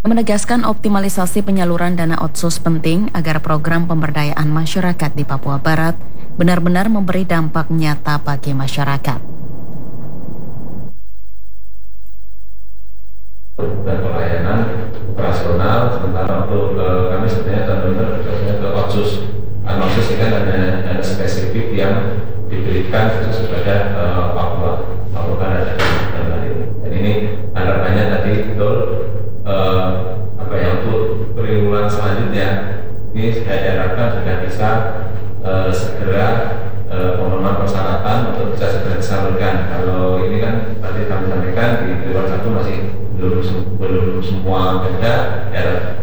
Menegaskan optimalisasi penyaluran dana otsus penting agar program pemberdayaan masyarakat di Papua Barat benar-benar memberi dampak nyata bagi masyarakat. Dan pelayanan operasional, sementara untuk kami sebenarnya benar-benar ke otsus. Otsus ini kan ada spesifik yang diberikan khusus kepada Papua Barat dan lain. Dan ini harapannya tadi betul untuk perlindungan selanjutnya ini saya harapkan sudah bisa segera pemenuhan persyaratan untuk bisa segera disalurkan. Kalau ini kan tadi kami sampaikan di luar satu masih belum semua ada.